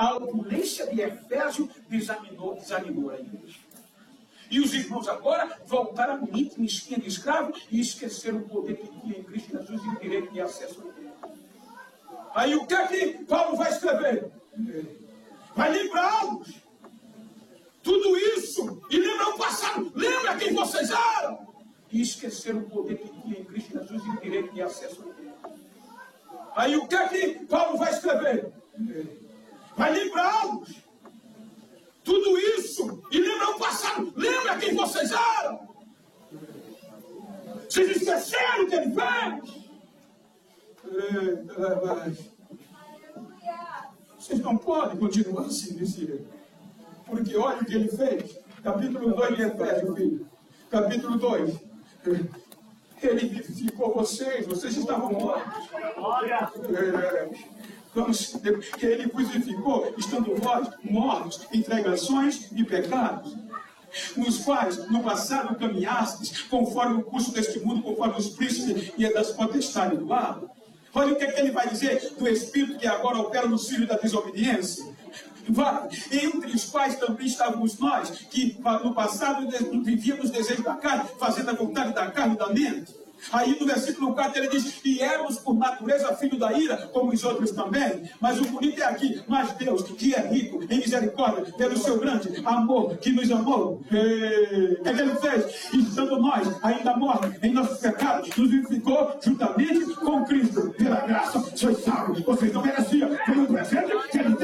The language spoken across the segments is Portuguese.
A opulência de Efésio desanimou a igreja. E os irmãos agora voltaram à íntima espinha de escravo e esqueceram o poder que tinha em Cristo Jesus e o direito de acesso a Deus. Aí o que é que Paulo vai escrever? Vai lembrá-los. Tudo isso. E lembra o passado. Lembra quem vocês eram. E esqueceram o poder que tinha em Cristo Jesus e o direito de acesso a Deus. Aí o que é que Paulo vai escrever? Vai lembrá-los. Tudo isso. E lembra o passado. Lembra quem vocês eram. Vocês esqueceram o que ele fez. Vocês não podem continuar assim nesse erro. Porque olha o que ele fez. Capítulo 2 de Efésios, filho. Capítulo 2. Ele vivificou vocês estavam mortos. Que ele vos vivificou, estando vós mortos em transgressões e pecados, nos quais no passado caminhastes, conforme o curso deste mundo, conforme os príncipes e das potestades do ar. Olha o que ele vai dizer do Espírito que agora opera no filho da desobediência. Entre os quais também estávamos nós, que no passado vivíamos os desejos da carne, fazendo a vontade da carne e da mente. Aí no versículo 4 ele diz: e éramos por natureza filho da ira, como os outros também. Mas o bonito é aqui: mas Deus, que é rico em misericórdia, pelo seu grande amor, que nos amou. O que ele fez? Estando nós ainda mortos em nossos pecados, nos vivificou juntamente com Cristo. Pela graça, sois salvos. Vocês não mereciam, foi um presente que ele deu.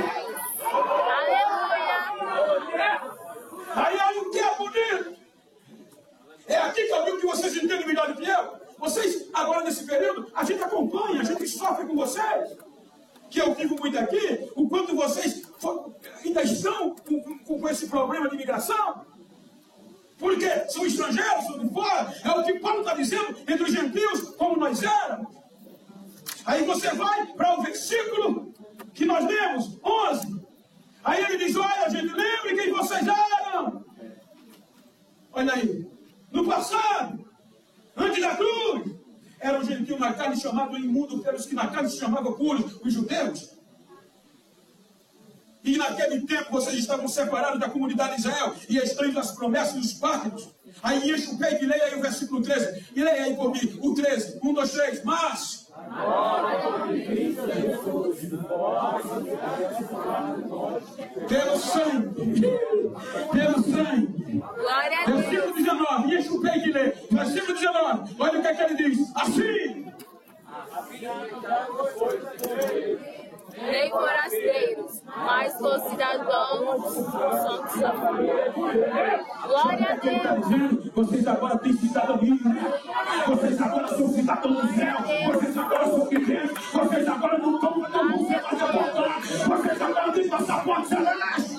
Aí o que é bonito? É aqui que eu digo que vocês entendem melhor do que eu. Vocês, agora nesse período, a gente acompanha, a gente sofre com vocês. Que eu vivo muito aqui, o quanto vocês ainda estão com esse problema de imigração. Porque são estrangeiros, são de fora. É o que Paulo está dizendo entre os gentios, como nós éramos. Aí você vai para o versículo que nós lemos, 11. Aí ele diz: olha, gente, lembre quem vocês eram. Olha aí, no passado, antes da cruz, era um gentio na carne chamado imundo pelos que na carne se chamavam puros, os judeus. E naquele tempo vocês estavam separados da comunidade de Israel e estranhos das promessas dos pactos. Aí enche o peito e leia aí o versículo 13. E leia aí por mim, o 13. 1, 2, 3. Mas pelo sangue. Versículo 19. Enche o peito e leia. Versículo 19. Olha o que é que ele diz. Assim. Nem forasteiros, mas cidadãos santos. Glória a Deus. Vocês agora têm cidadania. Vocês agora são cidadãos do céu. Vocês agora são crentes. Vocês agora não estão no céu mais apontar. Vocês agora têm passaporte celeste.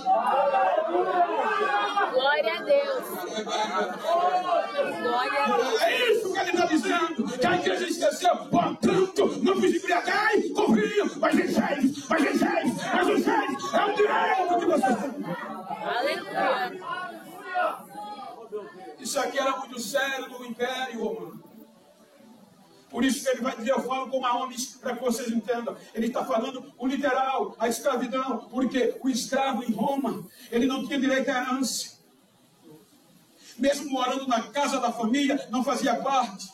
Glória a Deus. Glória a Deus. É isso que ele está dizendo. Que a igreja esqueceu. Portanto, não vos embriagueis com vinho, mas encheis. É o direito que vocês têm. Aleluia. Isso aqui era muito sério do Império Romano. Por isso que ele vai dizer: eu falo como a homens, para que vocês entendam. Ele está falando o literal, a escravidão. Porque o escravo em Roma, ele não tinha direito à herança. Mesmo morando na casa da família, não fazia parte.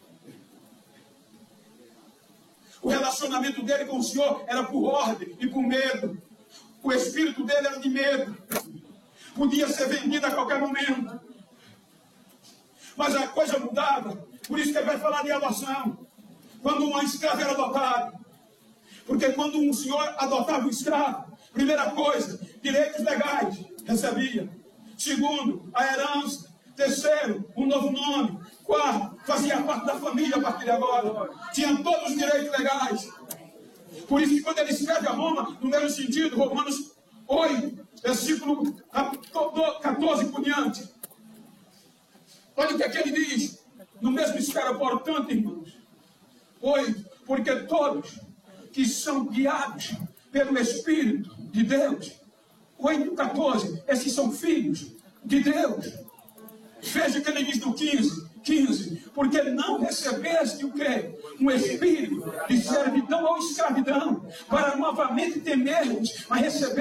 O relacionamento dele com o Senhor era por ordem e por medo. O espírito dele era de medo. Podia ser vendido a qualquer momento. Mas a coisa mudava. Por isso que ele vai falar de adoção. Quando um escravo era adotado. Porque quando um senhor adotava um escravo, primeira coisa, direitos legais recebia. Segundo, a herança. Terceiro, um novo nome. Quarto, fazia parte da família a partir de agora. Tinha todos os direitos legais. Por isso que quando ele escreve a Roma, no mesmo sentido, Romanos 8, versículo 14 por diante. Olha o que é que ele diz. No mesmo esfera, portanto, irmãos. 8, porque todos que são guiados pelo Espírito de Deus. 8, 14, esses são filhos de Deus. Veja o que ele diz no 15, porque não recebeste o quê? Um espírito de servidão ou escravidão, para novamente temermos, mas receber